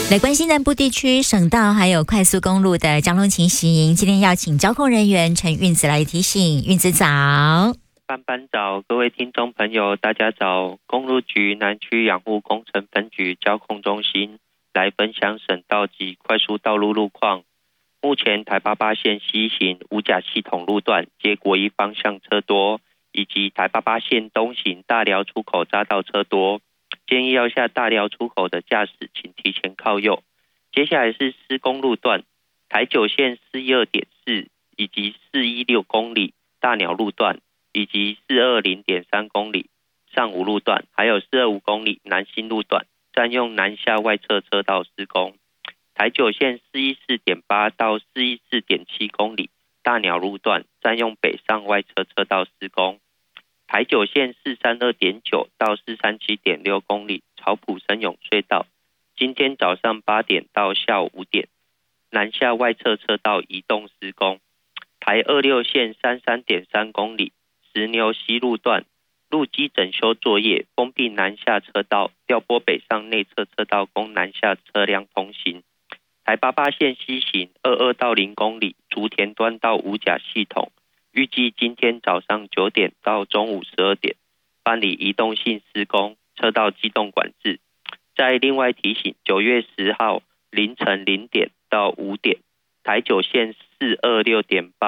来关心南部地区省道还有快速公路的交通情形，今天要请交控人员陈运子来提醒。运子早。 班早，各位听众朋友大家早。公路局南区养护工程分局交控中心来分享省道及快速道路路况。目前台88线西行五甲系统路段皆国一方向车多，以及台88线东行大寮出口匝道车多，建议要下大寮出口的驾驶请提前靠右。接下来是施工路段，台9线412.4以及416公里大鸟路段，以及420.3公里上武路段，还有425公里南新路段，占用南下外侧车道施工。台9线414.8到414.7公里大鸟路段，占用北上外侧车道施工。台9线432.9到437.6公里草埔深涌隧道，今天早上8点到下午5点，南下外侧车道移动施工。台26线33.3公里石牛溪路段，路基整修作业，封闭南下车道，调拨北上内侧车道供南下车辆通行。台88线西行22到0公里竹田端到五甲系统，预计今天早上9点到中午12点办理移动性施工，车道机动管制。再另外提醒，9月10号凌晨0点到5点，台9线426.8